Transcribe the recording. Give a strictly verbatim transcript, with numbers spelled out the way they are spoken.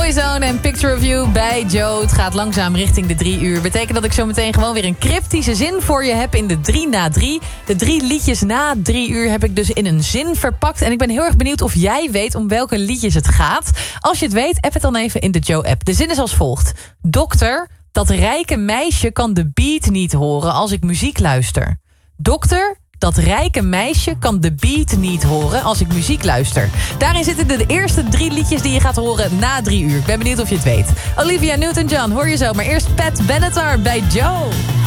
Boyzone en Picture of You bij Joe. Het gaat langzaam richting de drie uur. Betekent dat ik zo meteen gewoon weer een cryptische zin voor je heb in de drie na drie. De drie liedjes na drie uur heb ik dus in een zin verpakt. En ik ben heel erg benieuwd of jij weet om welke liedjes het gaat. Als je het weet, app het dan even in de Joe-app. De zin is als volgt. Dokter, dat rijke meisje kan de beat niet horen als ik muziek luister. Dokter, dat rijke meisje kan de beat niet horen als ik muziek luister. Daarin zitten de eerste drie liedjes die je gaat horen na drie uur. Ik ben benieuwd of je het weet. Olivia Newton-John hoor je zo, maar eerst Pat Benatar bij Joe.